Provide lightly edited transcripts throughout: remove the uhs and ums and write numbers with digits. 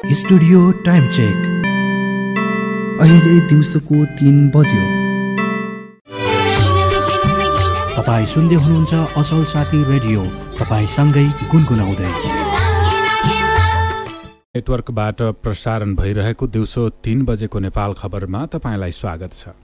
Studio time check. अहिले दिउँसोको 3 बज्यो। तपाईँ सुन्दै हुनुहुन्छ असल साथी रेडियो, तपाईसँगै गुनगुनाउँदै। नेटवर्कबाट प्रसारण भइरहेको दिउँसो 3 बजेको नेपाल खबरमा तपाईँलाई स्वागत छ।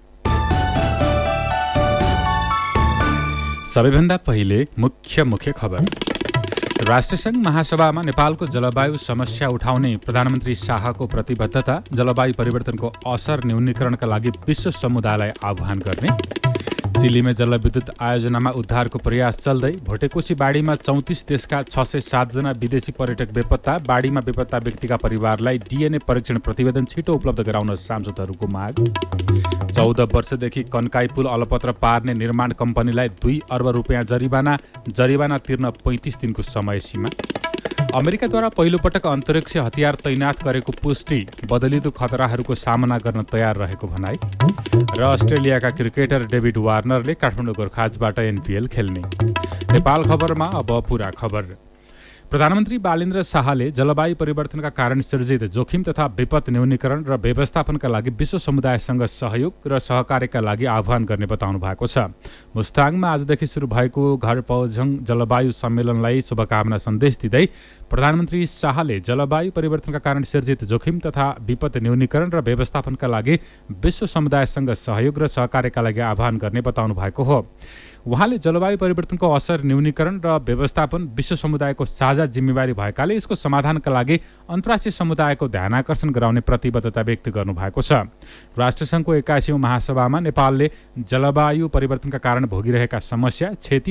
सबैभन्दा पहिले मुख्य खबर। राष्ट्रसङ्घ महासभामा नेपालको जलवायु समस्या उठाउने प्रधानमन्त्री शाहको प्रतिबद्धता, जलवायु परिवर्तनको असर न्यूनीकरणका लागि विश्व समुदायलाई आह्वान गर्ने। चिलीमा जलविद्युत आयोजनामा उद्धारको प्रयास चल्दै, भोटेकोशी बाढीमा 34 देशका 607 जना विदेशी पर्यटक बेपत्ता, बाढीमा बेपत्ता व्यक्तिका परिवारलाई डिएनए परीक्षण प्रतिवेदन छिटो उपलब्ध गराउन सांसदहरूको माग। 14 वर्षदेखि कन्काई पुल अलपत्र पार्ने निर्माण कम्पनीलाई 2 अर्ब रुपियाँ जरिवाना तिर्न 35 दिनको समय सीमा। अमेरिकाद्वारा पहिलोपटक अन्तरिक्ष हतियार तैनाथ गरेको पुष्टि, बदलिँदो खतराहरूको सामना गर्न तयार रहेको भनाई। र अस्ट्रेलियाका क्रिकेटर डेभिड वार्नरले काठमाडौँ गोर्खाजबाट एनपिएल खेल्ने। नेपाल खबरमा अब पुरा खबर। प्रधानमन्त्री बालेन्द्र शाहले जलवायु परिवर्तनका कारण सृजित जोखिम तथा विपद न्यूनीकरण र व्यवस्थापनका लागि विश्व समुदायसँग सहयोग र सहकार्यका लागि आह्वान गर्ने बताउनु भएको छ। मुस्ताङमा आजदेखि सुरु भएको घर पौझङ जलवायु सम्मेलनलाई शुभकामना सन्देश दिँदै प्रधानमन्त्री शाहले जलवायु परिवर्तनका कारण सृजित जोखिम तथा विपद न्यूनीकरण र व्यवस्थापनका लागि विश्व समुदायसँग सहयोग र सहकार्यका लागि आह्वान गर्ने बताउनु भएको हो। उहाँले जलवायु परिवर्तनको असर न्यूनीकरण र व्यवस्थापन विश्व समुदायको साझा जिम्मेवारी भएकाले यसको समाधानका लागि अन्तर्राष्ट्रिय समुदायको ध्यानाकर्षण गराउने प्रतिबद्धता व्यक्त गर्नुभएको छ। राष्ट्रसङ्घको 81औं महासभामा नेपालले जलवायु परिवर्तनका कारण भोगिरहेका समस्या, क्षति